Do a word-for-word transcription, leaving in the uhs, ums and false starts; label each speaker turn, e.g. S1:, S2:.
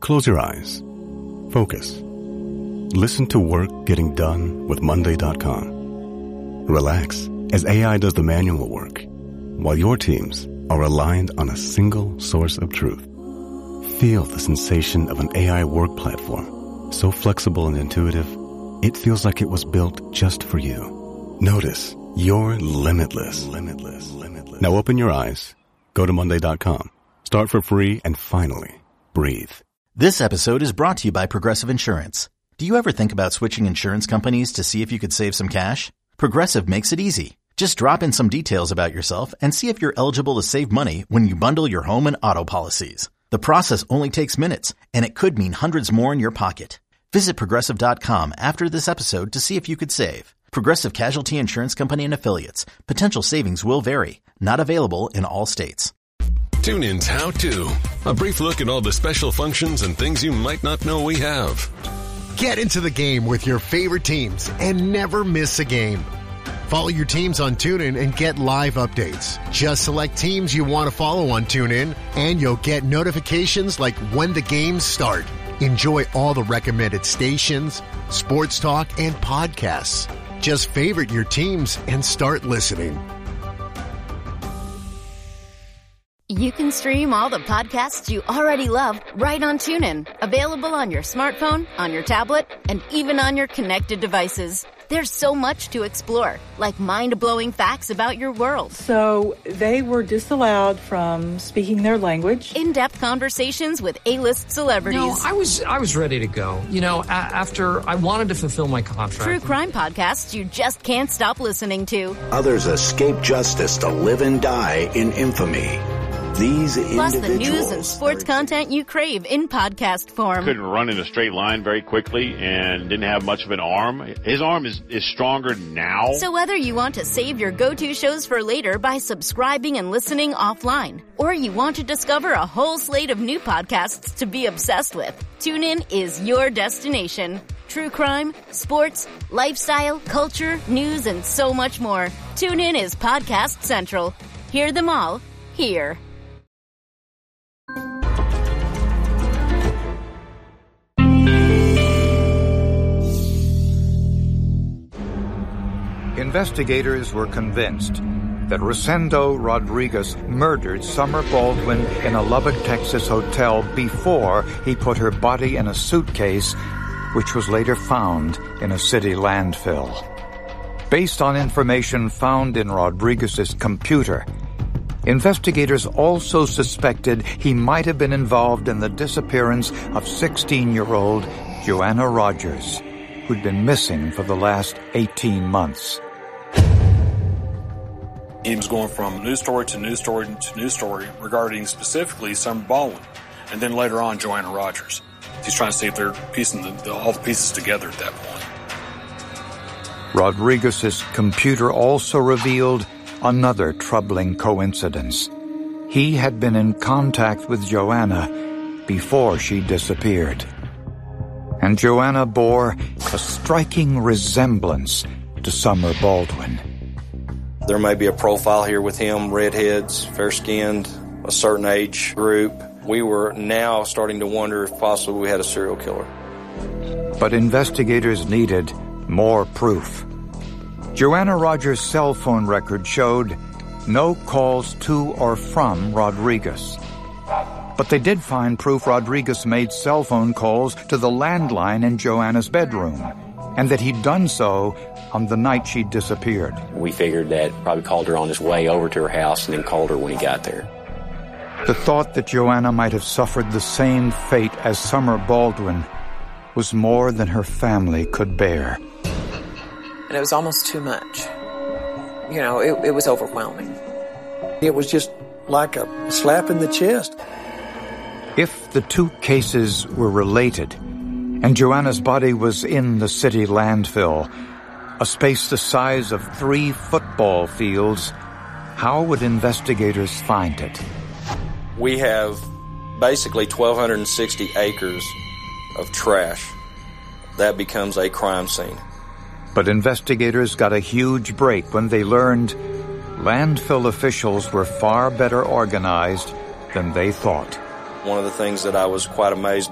S1: Close your eyes. Focus. Listen to work getting done with Monday dot com. Relax as A I does the manual work, while your teams are aligned on a single source of truth. Feel the sensation of an A I work platform, so flexible and intuitive, it feels like it was built just for you. Notice you're limitless. Limitless. Limitless. Now open your eyes, go to Monday dot com, start for free, and finally, breathe.
S2: This episode is brought to you by Progressive Insurance. Do you ever think about switching insurance companies to see if you could save some cash? Progressive makes it easy. Just drop in some details about yourself and see if you're eligible to save money when you bundle your home and auto policies. The process only takes minutes, and it could mean hundreds more in your pocket. Visit Progressive dot com after this episode to see if you could save. Progressive Casualty Insurance Company and Affiliates. Potential savings will vary. Not available in all states.
S3: TuneIn's How To. A brief look at all the special functions and things you might not know we have.
S4: Get into the game with your favorite teams and never miss a game. Follow your teams on TuneIn and get live updates. Just select teams you want to follow on TuneIn, and you'll get notifications like when the games start. Enjoy all the recommended stations, sports talk, and podcasts. Just favorite your teams and start listening.
S5: You can stream all the podcasts you already love right on TuneIn. Available on your smartphone, on your tablet, and even on your connected devices. There's so much to explore, like mind-blowing facts about your world.
S6: So they were disallowed from speaking their language.
S5: In-depth conversations with A-list celebrities.
S7: No, I was I was ready to go. You know, a- after I wanted to fulfill my contract.
S5: True crime podcasts you just can't stop listening to.
S8: Others escape justice to live and die in infamy. These
S5: Plus
S8: individuals...
S5: the news and sports content you crave in podcast form.
S9: Couldn't run in a straight line very quickly and didn't have much of an arm. His arm is, is stronger now.
S5: So whether you want to save your go-to shows for later by subscribing and listening offline, or you want to discover a whole slate of new podcasts to be obsessed with, TuneIn is your destination. True crime, sports, lifestyle, culture, news, and so much more. TuneIn is Podcast Central. Hear them all here.
S10: Investigators were convinced that Rosendo Rodriguez murdered Summer Baldwin in a Lubbock, Texas hotel before he put her body in a suitcase, which was later found in a city landfill. Based on information found in Rodriguez's computer, investigators also suspected he might have been involved in the disappearance of sixteen-year-old Joanna Rogers, who'd been missing for the last eighteen months.
S11: He was going from news story to news story to news story regarding specifically Summer Baldwin, and then later on Joanna Rogers. He's trying to see if they're piecing the, the, all the pieces together at that point.
S10: Rodriguez's computer also revealed another troubling coincidence. He had been in contact with Joanna before she disappeared. And Joanna bore a striking resemblance to Summer Baldwin.
S12: There may be a profile here with him, redheads, fair-skinned, a certain age group. We were now starting to wonder if possibly we had a serial killer.
S10: But investigators needed more proof. Joanna Rogers' cell phone record showed no calls to or from Rodriguez. But they did find proof Rodriguez made cell phone calls to the landline in Joanna's bedroom, and that he'd done so on the night she disappeared.
S13: We figured that probably called her on his way over to her house and then called her when he got there.
S10: The thought that Joanna might have suffered the same fate as Summer Baldwin was more than her family could bear.
S14: And it was almost too much. You know, it, it was overwhelming.
S15: It was just like a slap in the chest.
S10: If the two cases were related, and Joanna's body was in the city landfill, a space the size of three football fields, how would investigators find it?
S12: We have basically one thousand two hundred sixty acres of trash. That becomes a crime scene.
S10: But investigators got a huge break when they learned landfill officials were far better organized than they thought.
S12: One of the things that I was quite amazed